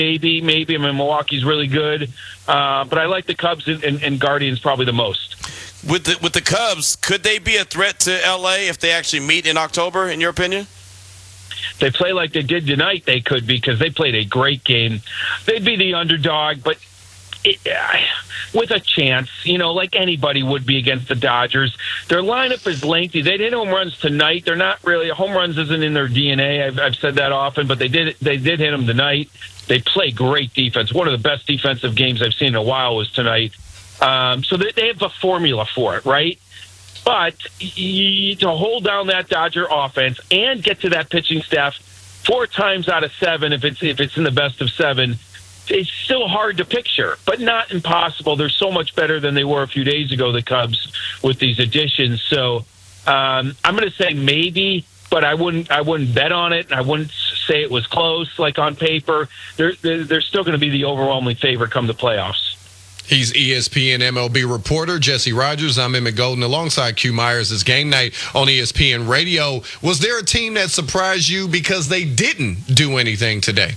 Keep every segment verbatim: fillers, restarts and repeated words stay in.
maybe, maybe. I mean, Milwaukee's really good. Uh, but I like the Cubs and, and, and Guardians probably the most. With the, with the Cubs, could they be a threat to L A if they actually meet in October, in your opinion? They play like they did tonight, they could, because they played a great game. They'd be the underdog, but it, uh, with a chance, you know, like anybody would be against the Dodgers. Their lineup is lengthy. They did home runs tonight. They're not really home runs isn't in their D N A. I've, I've said that often, but they did they did hit them tonight. They play great defense. One of the best defensive games I've seen in a while was tonight. Um, so they, they have a formula for it, right? But y- to hold down that Dodger offense and get to that pitching staff four times out of seven, if it's if it's in the best of seven, it's still hard to picture, but not impossible. They're so much better than they were a few days ago, the Cubs, with these additions. So um, I'm going to say maybe, but I wouldn't I wouldn't bet on it. I wouldn't say it was close, like on paper. They're they're, they're still going to be the overwhelming favorite come the playoffs. He's E S P N M L B reporter Jesse Rogers. I'm Emmett Golden alongside Q Myers. It's Game Night on E S P N Radio. Was there a team that surprised you because they didn't do anything today?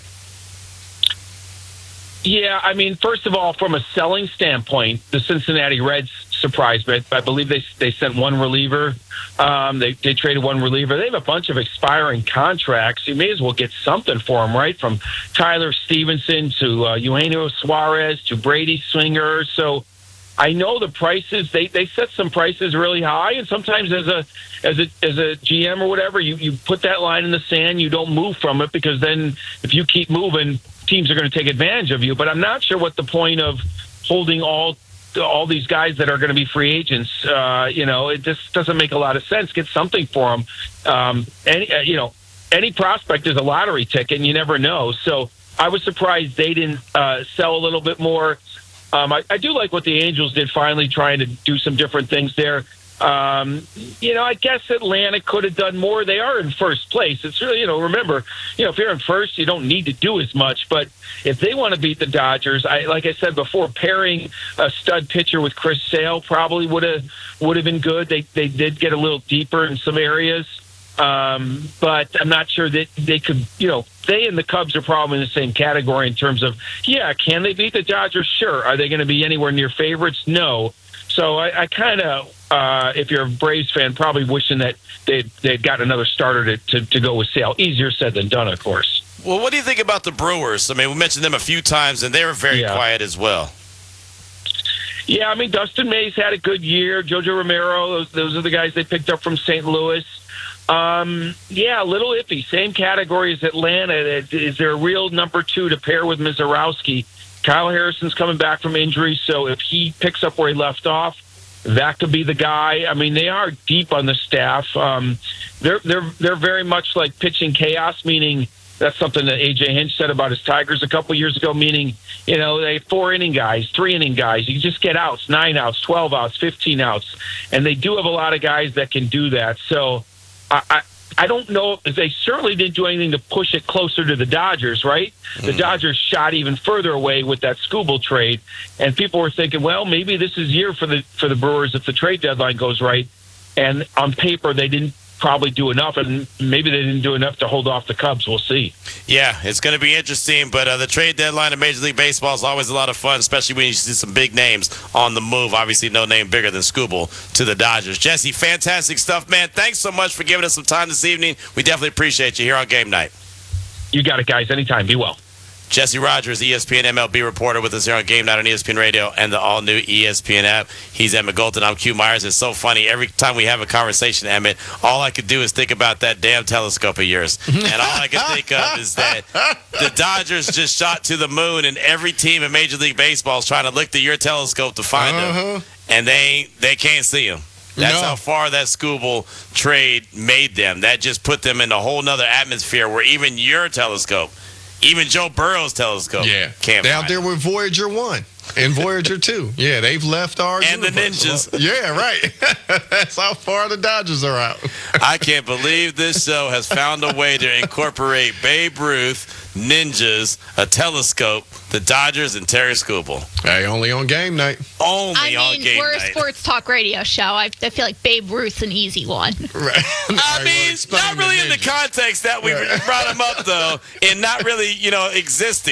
Yeah, I mean, first of all, from a selling standpoint, the Cincinnati Reds surprised me. I believe they they sent one reliever. Um, they they traded one reliever. They have a bunch of expiring contracts. You may as well get something for them, right? From Tyler Stevenson to uh, Eugenio Suarez to Brady Swinger. So I know the prices. They they set some prices really high, and sometimes as a as a as a G M or whatever, you you put that line in the sand. You don't move from it, because then if you keep moving, teams are going to take advantage of you. But I'm not sure what the point of holding all all these guys that are going to be free agents. Uh, you know, it just doesn't make a lot of sense. Get something for them. Um, any uh, you know, any prospect is a lottery ticket, and you never know. So I was surprised they didn't uh, sell a little bit more. Um, I, I do like what the Angels did, finally trying to do some different things there. Um, you know, I guess Atlanta could have done more. They are in first place. It's really, you know, remember, you know, if you're in first, you don't need to do as much. But if they want to beat the Dodgers, I, like I said before, pairing a stud pitcher with Chris Sale probably would have would have been good. They they did get a little deeper in some areas, um, but I'm not sure that they could. You know, they and the Cubs are probably in the same category in terms of, yeah, can they beat the Dodgers? Sure. Are they going to be anywhere near favorites? No. So I, I kind of, uh, if you're a Braves fan, probably wishing that they'd, they'd got another starter to, to, to go with Sale. Easier said than done, of course. Well, what do you think about the Brewers? I mean, we mentioned them a few times, and they were very yeah. quiet as well. Yeah, I mean, Dustin May's had a good year. Jojo Romero, those, those are the guys they picked up from Saint Louis. Um, yeah, a little iffy. Same category as Atlanta. Is there a real number two to pair with Mizorowski? Kyle Harrison's coming back from injury, so if he picks up where he left off, that could be the guy. I mean, they are deep on the staff. Um, they're they're they're very much like pitching chaos, meaning that's something that A J Hinch said about his Tigers a couple years ago, meaning, you know, they four inning guys, three inning guys. You just get outs, nine outs, twelve outs, fifteen outs, and they do have a lot of guys that can do that. So I. I I don't know. They certainly didn't do anything to push it closer to the Dodgers, right? The Mm. Dodgers shot even further away with that Skubal trade, and people were thinking, well, maybe this is year for the for the Brewers if the trade deadline goes right. And on paper, they didn't probably do enough, and maybe they didn't do enough to hold off the Cubs. We'll see. Yeah, it's going to be interesting, but uh, the trade deadline in Major League Baseball is always a lot of fun, especially when you see some big names on the move. Obviously, no name bigger than Skubal to the Dodgers. Jesse, fantastic stuff, man. Thanks so much for giving us some time this evening. We definitely appreciate you here on Game Night. You got it, guys. Anytime. Be well. Jesse Rogers, E S P N M L B reporter, with us here on Game Night on E S P N Radio and the all-new E S P N app. He's Emmett Golden. I'm Q Myers. It's so funny. Every time we have a conversation, Emmett, all I could do is think about that damn telescope of yours. And all I can think of is that the Dodgers just shot to the moon, and every team in Major League Baseball is trying to look through your telescope to find Uh-huh. them, and they ain't, they can't see them. That's No. how far that Skubal trade made them. That just put them in a whole nother atmosphere where even your telescope, even Joe Burrow's telescope, Yeah. can't They're find out there them. with Voyager one and Voyager two. Yeah, they've left our And the universe. ninjas. Yeah, right. That's how far the Dodgers are out. I can't believe this show has found a way to incorporate Babe Ruth, ninjas, a telescope, the Dodgers, and Terry Skubal. Hey, only on Game Night. Only I on mean, Game we're a Night. sports talk radio show. I, I feel like Babe Ruth's an easy one. Right. I mean, not really in the context that we Right. brought him up, though, and not really, you know, existing.